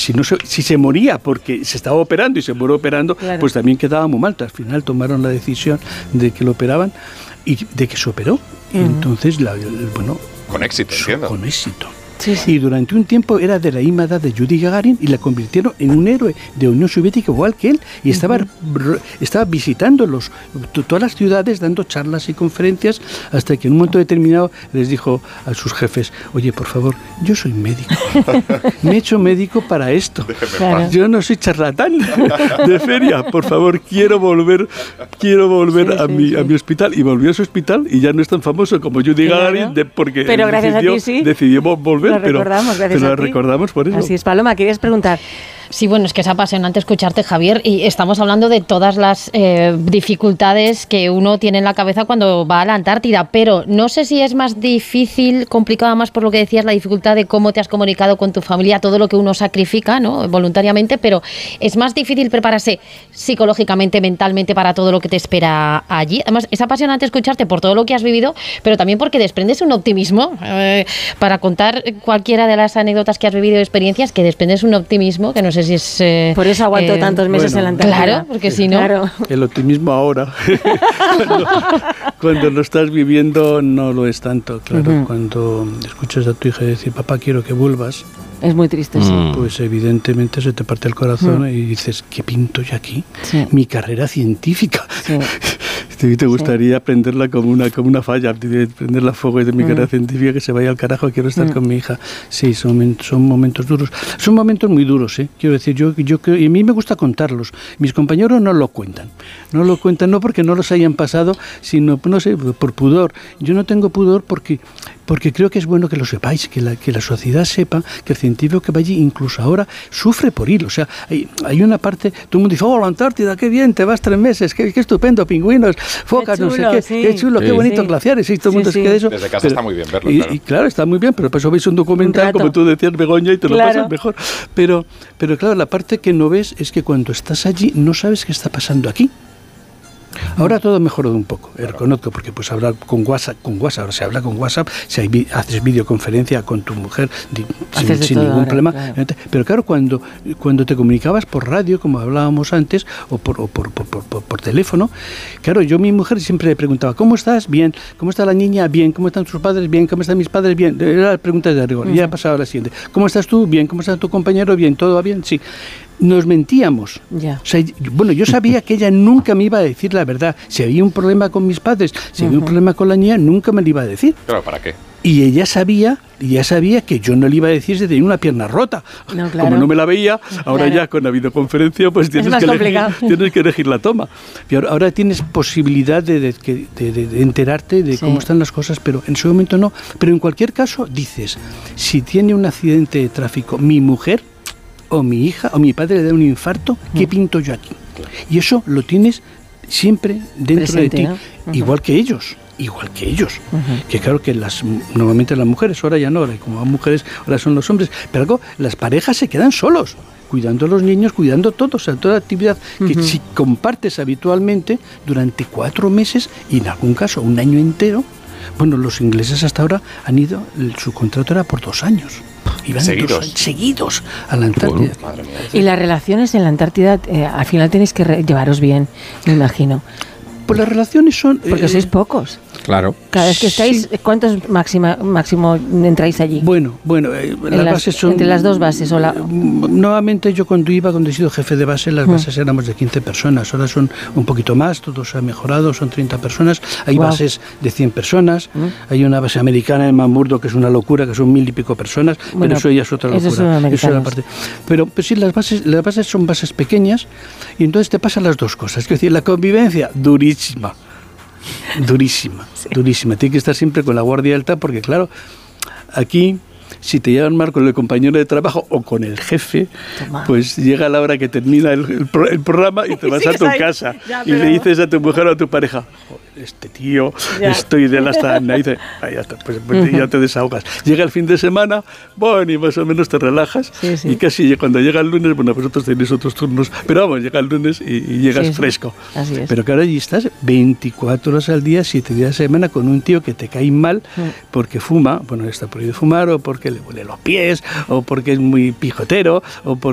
si se moría porque se estaba operando y se murió operando, claro, pues también quedaba muy mal. Al final tomaron la decisión de que lo operaban y de que se operó. Y entonces, bueno... Con éxito, entiendo. Con éxito. Sí, sí. Y durante un tiempo era de la imada de Yuri Gagarin y la convirtieron en un héroe de Unión Soviética igual que él, y estaba visitando todas las ciudades, dando charlas y conferencias, hasta que en un momento determinado les dijo a sus jefes: oye, por favor, yo soy médico, me he hecho médico para esto, claro, yo no soy charlatán de feria, por favor, quiero volver a mi hospital. Y volvió a su hospital y ya no es tan famoso como Yuri Gagarin, porque pero gracias a ti, sí, decidió volver. Lo recordamos, gracias a ti. Lo recordamos por eso. Así es. Paloma, querías preguntar. Sí, bueno, es que es apasionante escucharte, Javier, y estamos hablando de todas las dificultades que uno tiene en la cabeza cuando va a la Antártida, pero no sé si es más difícil, complicada más por lo que decías, la dificultad de cómo te has comunicado con tu familia, todo lo que uno sacrifica, ¿no?, voluntariamente, pero es más difícil prepararse psicológicamente, mentalmente para todo lo que te espera allí. Además, es apasionante escucharte por todo lo que has vivido, pero también porque desprendes un optimismo para contar cualquiera de las anécdotas que has vivido y experiencias, que desprendes un optimismo que no sé si es... por eso aguanto tantos meses en la Antártida. Claro, porque si no... Claro. El optimismo ahora. cuando lo estás viviendo no lo es tanto, claro. Cuando escuchas a tu hija decir: papá, quiero que vuelvas... Es muy triste, sí. Pues evidentemente se te parte el corazón y dices: ¿qué pinto yo aquí? Sí. Mi carrera científica. Sí. Te gustaría aprenderla como una falla, prenderla a fuego de mi carrera científica, que se vaya al carajo, quiero estar con mi hija. Sí, son momentos duros. Son momentos muy duros, ¿eh? Quiero decir, yo creo, y a mí me gusta contarlos. Mis compañeros no lo cuentan. No lo cuentan no porque no los hayan pasado, sino, no sé, por pudor. Yo no tengo pudor porque creo que es bueno que lo sepáis, que la sociedad sepa que el científico que va allí, incluso ahora, sufre por ir. O sea, hay una parte, todo el mundo dice: oh, la Antártida, qué bien, te vas 3 meses, qué estupendo, pingüinos, focas, qué chulo, no sé qué, sí, qué chulo, qué bonitos glaciares, y todo el mundo se queda eso. Desde casa está muy bien verlo, claro. Y claro, está muy bien, pero por eso veis un documental, como tú decías, Begoña, y te lo pasas mejor. Pero claro, la parte que no ves es que cuando estás allí no sabes qué está pasando aquí. Ahora todo ha mejorado un poco, reconozco, porque pues hablar con WhatsApp, ahora se habla con WhatsApp, si haces videoconferencia con tu mujer sin ningún problema, claro. Pero claro, cuando te comunicabas por radio, como hablábamos antes, o por teléfono, claro, yo a mi mujer siempre le preguntaba: ¿cómo estás? Bien. ¿Cómo está la niña? Bien. ¿Cómo están tus padres? Bien. ¿Cómo están mis padres? Bien. Era la pregunta de rigor. Y ya pasaba la siguiente: ¿cómo estás tú? Bien. ¿Cómo está tu compañero? Bien. ¿Todo va bien? Sí. Nos mentíamos. Ya. O sea, bueno, yo sabía que ella nunca me iba a decir la verdad. Si había un problema con mis padres, si había un problema con la niña, nunca me lo iba a decir. Claro, ¿para qué? Y ella sabía que yo no le iba a decir si tenía una pierna rota. No, claro. Como no me la veía, ahora ya con la videoconferencia pues tienes que elegir la toma. Y ahora tienes posibilidad de enterarte de cómo están las cosas, pero en ese momento no. Pero en cualquier caso dices: si tiene un accidente de tráfico mi mujer, o mi hija, o mi padre le da un infarto, ¿qué pinto yo aquí? Y eso lo tienes siempre dentro presente, de ti, ¿no? Igual que ellos. Que claro que normalmente las mujeres, ahora ya no, ahora como las mujeres, ahora son los hombres, pero algo, las parejas se quedan solos, cuidando a los niños, cuidando todo, o sea, toda actividad que si compartes habitualmente durante 4 meses y en algún caso 1 año entero. Bueno, los ingleses hasta ahora han ido, su contrato era por 2 años. Iban seguidos a la Antártida. Madre mía. Y las relaciones en la Antártida, al final tenéis que llevaros bien, me imagino. Pues las relaciones son... Porque sois pocos. Claro. Cada vez que estáis, ¿cuántos máximo entráis allí? Bueno, las bases son... Entre las 2 bases o la... Nuevamente yo cuando he sido jefe de base, las bases éramos de 15 personas. Ahora son un poquito más, todo se ha mejorado, son 30 personas. Hay bases de 100 personas. Hay una base americana en McMurdo que es una locura, que son 1000 y pico personas. Bueno, pero eso ya es otra locura. Eso es la parte. Pero sí, las bases son bases pequeñas y entonces te pasan las dos cosas. Es decir, la convivencia durísima. Durísima. Tiene que estar siempre con la guardia alta porque, claro, aquí, si te llevan mal con el compañero de trabajo o con el jefe, pues llega la hora que termina el programa y te vas a tu casa y le dices a tu mujer o a tu pareja: este tío, estoy de la sana, y dice: ya está, pues ya te desahogas. Llega el fin de semana, bueno, y más o menos te relajas, y casi cuando llega el lunes, bueno, vosotros tenéis otros turnos, pero vamos, llega el lunes y llegas fresco. Así es. Pero claro, allí estás 24 horas al día, 7 días a la semana, con un tío que te cae mal porque fuma, bueno, está prohibido fumar, o porque le huele los pies, o porque es muy pijotero, o